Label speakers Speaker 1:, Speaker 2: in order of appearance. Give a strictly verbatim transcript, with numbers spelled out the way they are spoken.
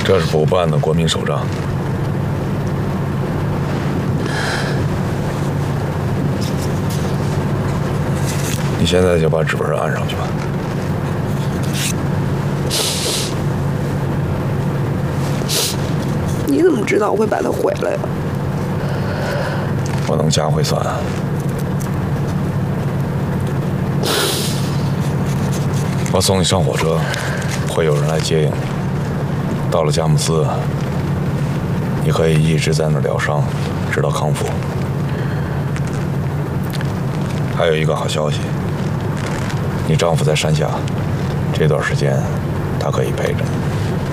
Speaker 1: 这是补办的国民手账。你现在就把指纹按上去吧。
Speaker 2: 你怎么知道我会把它毁了呀？
Speaker 1: 我能加会算。我送你上火车，会有人来接应你。到了佳木斯，你可以一直在那儿疗伤，直到康复。还有一个好消息，你丈夫在山下，这段时间他可以陪着你。